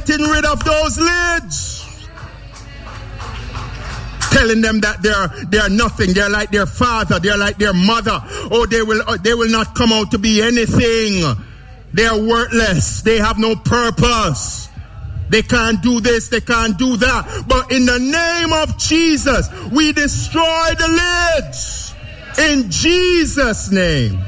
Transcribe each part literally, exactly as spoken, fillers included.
getting rid of those lids. Telling them that they're they're nothing. They're like their father. They're like their mother. Oh, they will they will not come out to be anything. They are worthless. They have no purpose. They can't do this. They can't do that. But in the name of Jesus, we destroy the lids. In Jesus' name.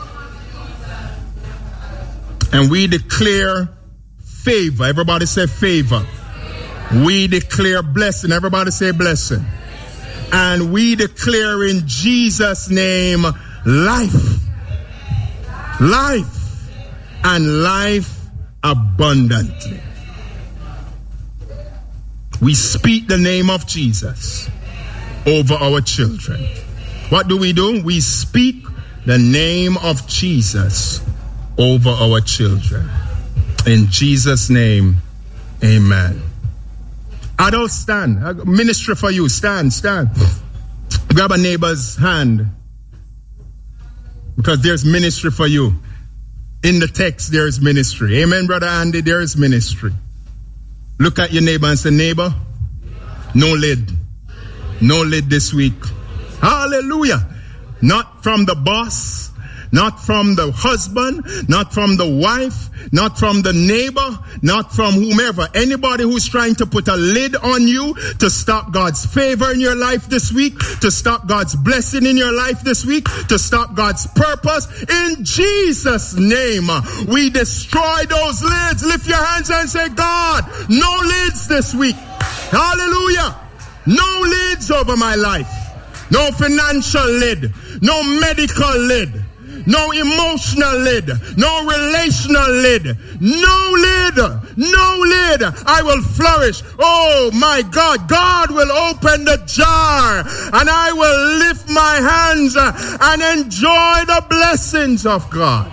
And we declare favor. Everybody say favor. We declare blessing. Everybody say blessing. And we declare in Jesus' name life. Life. And life abundantly. We speak the name of Jesus over our children. What do we do? We speak the name of Jesus over our children. In Jesus' name, amen. Adults, stand. Ministry for you. Stand, stand. Grab a neighbor's hand. Because there's ministry for you. In the text, there is ministry. Amen, Brother Andy, there is ministry. Look at your neighbor and say, neighbor, no lid. No lid this week. Hallelujah. Not from the boss, not from the husband, not from the wife, not from the neighbor, not from whomever. Anybody who's trying to put a lid on you to stop God's favor in your life this week, to stop God's blessing in your life this week, to stop God's purpose, in Jesus' name, we destroy those lids. Lift your hands and say, God, no lids this week. Hallelujah. No lids over my life. No financial lid, no medical lid, no emotional lid, no relational lid, no lid, no lid. I will flourish. Oh my God, God will open the jar and I will lift my hands and enjoy the blessings of God.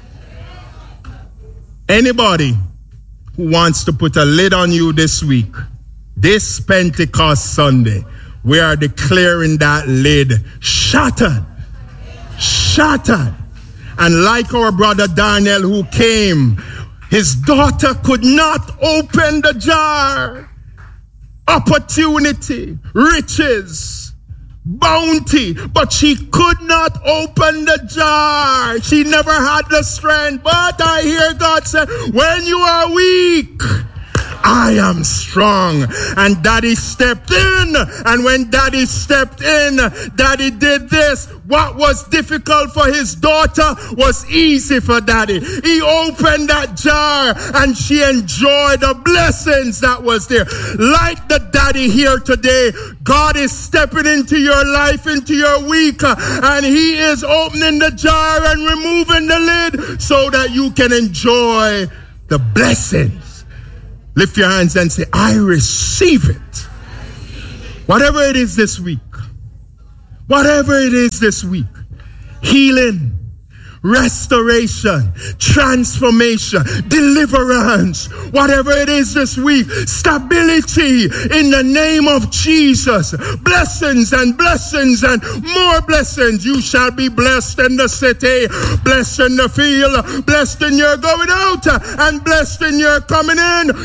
Anybody who wants to put a lid on you this week, this Pentecost Sunday, we are declaring that lid shattered. Shattered. And like our brother Daniel who came, his daughter could not open the jar. Opportunity, riches, bounty, but she could not open the jar. She never had the strength. But I hear God say, when you are weak, I am strong. And Daddy stepped in. And when Daddy stepped in, Daddy did this. What was difficult for his daughter was easy for Daddy. He opened that jar and she enjoyed the blessings that was there. Like the Daddy here today, God is stepping into your life, into your week, and he is opening the jar and removing the lid so that you can enjoy the blessings. Lift your hands and say, I receive it. Whatever it is this week. Whatever it is this week. Healing, restoration, transformation, deliverance. Whatever it is this week. Stability in the name of Jesus. Blessings and blessings and more blessings. You shall be blessed in the city, blessed in the field, blessed in your going out, and blessed in your coming in.